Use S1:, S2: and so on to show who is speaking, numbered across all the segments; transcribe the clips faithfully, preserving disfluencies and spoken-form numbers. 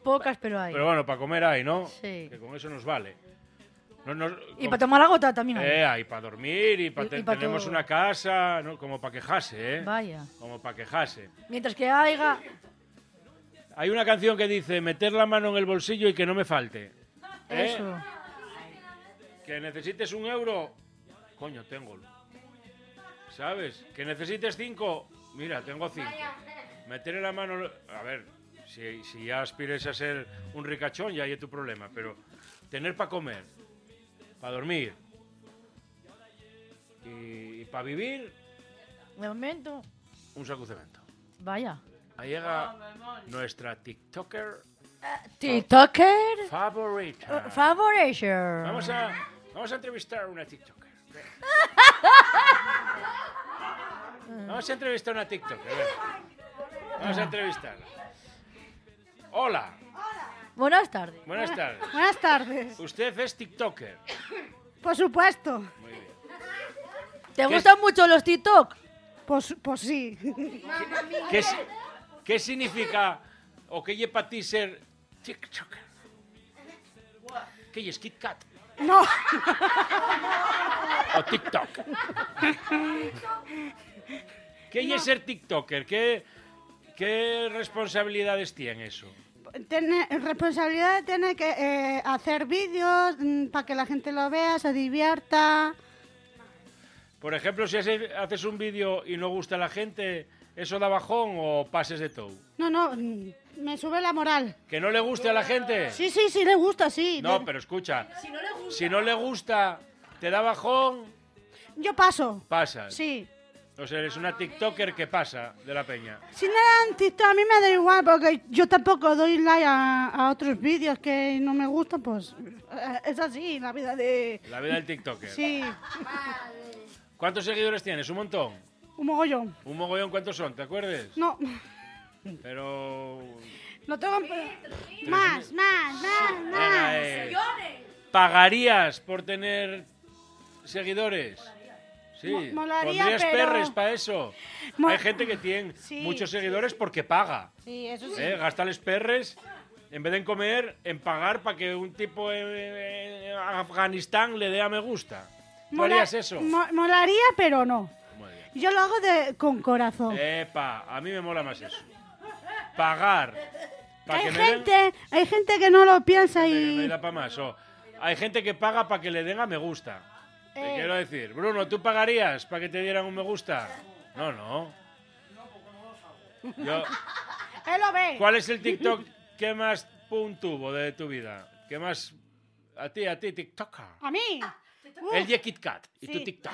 S1: Pocas, pero hay.
S2: Pero bueno, para comer hay, ¿no?
S1: Sí.
S2: Que con eso nos vale. No, no,
S1: Y
S2: con-
S1: para tomar agua también hay.
S2: Eh, hay para dormir y, pa
S1: Y-
S2: te-
S1: y pa
S2: tenemos
S1: todo.
S2: una casa, ¿no? Como para quejarse, ¿eh?
S1: Vaya.
S2: Como para quejarse.
S1: Mientras que haya...
S2: Hay una canción que dice, meter la mano en el bolsillo y que no me falte. ¿Eh?
S1: Eso.
S2: Que necesites un euro, coño, tengo. ¿Sabes? Que necesites cinco, mira, tengo cinco. Meterle la mano... A ver, si, si ya aspires a ser un ricachón, ya hay tu problema, pero tener para comer, para dormir y, y para vivir,
S1: De momento...
S2: un saco de cemento.
S1: Vaya.
S2: Ahí llega nuestra TikToker
S1: TikToker...
S2: favorita.
S1: Favoracer.
S2: Vamos a, vamos a entrevistar a una TikToker. Ven. Vamos a entrevistar a una TikToker. ven. Vamos a entrevistarla. Hola,
S1: Buenas tardes.
S2: buenas tardes.
S3: Buenas tardes.
S2: Usted es TikToker.
S3: Por supuesto.
S2: Muy bien.
S1: ¿Te
S2: ¿Qué
S1: gustan mucho los TikTok?
S3: Pues, pues sí.
S2: ¿Qué, si- qué significa o qué lleva para ti ser TikToker? ¿Qué es Kit Kat
S3: No.
S2: o TikTok? ¿Qué es ser TikToker? ¿Qué, qué responsabilidades tiene eso?
S3: Tiene responsabilidad de tener que eh, hacer vídeos mm, para que la gente lo vea, se divierta.
S2: Por ejemplo, si hace- haces un vídeo y no gusta a la gente, ¿eso da bajón o pases de todo?
S3: No, no, mm, me sube la moral.
S2: ¿Que no le guste a la gente?
S3: Sí, sí, sí, le gusta, sí.
S2: No,
S3: Le-
S2: pero escucha, si no le gusta, te da bajón,
S3: Yo paso.
S2: pasas.
S3: Sí.
S2: O sea, eres una TikToker que pasa de la peña.
S3: Si no eran TikTok, a mí me da igual, porque yo tampoco doy like a, a otros vídeos que no me gustan, pues eh, es así, la vida de...
S2: La vida del TikToker.
S3: Sí,
S2: ¿Cuántos seguidores tienes? Un montón.
S3: un mogollón.
S2: Un mogollón, ¿cuántos son? ¿Te acuerdas?
S3: No,
S2: Pero...
S3: no tengo... Más, más, más,
S2: Venga,
S3: más.
S2: eh. ¿Pagarías por tener seguidores? Sí.
S3: Mo- molaría,
S2: ¿Pondrías
S3: pero-
S2: perres para eso?
S3: Mo-
S2: Hay gente que tiene
S3: Sí,
S2: muchos
S3: sí,
S2: seguidores porque paga.
S3: Sí, eso sí.
S2: ¿Eh? Gastales perres en vez de en comer, en pagar para que un tipo en, en Afganistán le dé a me gusta. ¿Tú
S3: Mola-
S2: harías eso?
S3: mo- molaría, pero no.
S2: Muy bien.
S3: Yo lo hago de, con corazón.
S2: Epa, a mí me mola más eso. Pagar. Para
S3: hay
S2: que me den...
S3: gente, hay gente que no lo piensa
S2: No
S3: y...
S2: da para más. O hay gente que paga para que le den a me gusta. Te
S3: Eh.
S2: quiero decir, Bruno, ¿tú pagarías para que te dieran un me gusta? No, no. Yo,
S3: Él lo ve.
S2: ¿cuál es el TikTok que más pum tuvo de tu vida? ¿Qué más? A ti, a ti, TikToker.
S3: A mí. Uf,
S2: El de Kit Kat y tu
S3: Sí.
S2: TikTok.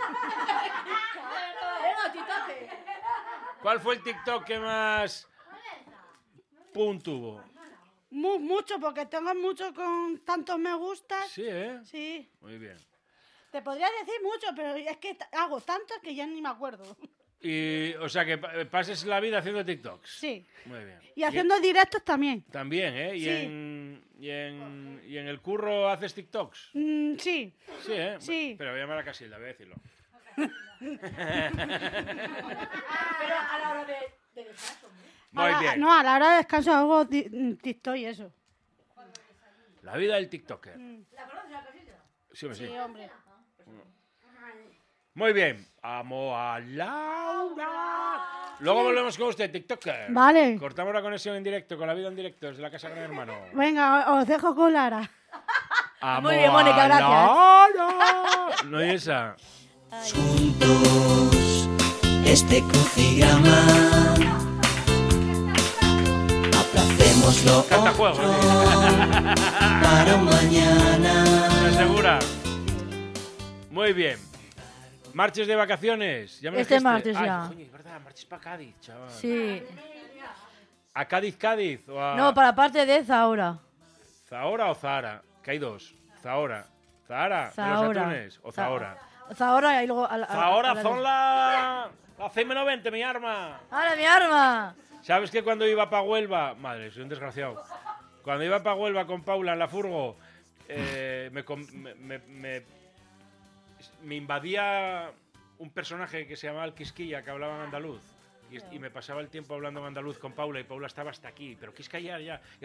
S2: ¿Cuál fue el TikTok que más pum tuvo?
S3: mu- mucho, porque tengo mucho con tantos me gustas.
S2: Sí, ¿eh?
S3: Sí.
S2: Muy bien.
S3: Te podría decir mucho, pero es que t- hago tantos que ya ni me acuerdo.
S2: Y, o sea, que pa- pases la vida haciendo TikToks.
S3: Sí.
S2: Muy bien.
S3: Y haciendo directos también.
S2: También, ¿eh? Y,
S3: Sí.
S2: en, y, en, ¿Y en el curro haces TikToks?
S3: Mm, sí.
S2: Sí, ¿eh?
S3: Sí.
S2: Pero voy a llamar a Casilda, voy a decirlo. Muy
S3: A la-
S2: bien.
S3: No, a la hora de descanso hago di- mm, TikTok y eso.
S2: La vida del TikToker.
S3: Mm.
S2: Sí, hombre, sí.
S3: Sí, hombre.
S2: Muy bien. Amo a Laura. Luego volvemos con usted, TikToker.
S3: Vale.
S2: Cortamos la conexión en directo con la vida en directo desde la casa Gran Hermano.
S3: Venga, o- os dejo con Lara.
S2: Amo
S1: Muy bien, Mónica,
S2: a
S1: gracias.
S2: Laura. No hay esa.
S4: Juntos este crucigrama aplacémoslo
S2: Canta juego,
S4: otro
S2: ¿eh?
S4: para un mañana.
S2: ¿Estás segura? Muy bien. ¿Marches de vacaciones? ¿Ya me
S1: Este
S2: dijiste?
S1: martes
S2: Ay,
S1: ya.
S2: coño, es verdad, marches para Cádiz, chaval.
S1: Sí.
S2: ¿A Cádiz, Cádiz? ¿O a
S1: No, para parte de Zahora.
S2: Zahora o Zahara? Que hay dos. Zahora. ¿Zahara? ¿De los
S1: Zahora.
S2: atunes? ¿O Zahora?
S1: Zahora y luego... A la, a la- a
S2: Zahora
S1: la-
S2: son la... La C M noventa, mi arma.
S1: ¡Ahora mi arma!
S2: ¿Sabes que cuando iba para Huelva... Madre, soy un desgraciado. Cuando iba para Huelva con Paula en la furgo, eh, me, com- me, me, me- me invadía un personaje que se llamaba el Quisquilla, que hablaba en andaluz. Y, y me pasaba el tiempo hablando en andaluz con Paula, y Paula estaba hasta aquí. Pero Quisquilla ya...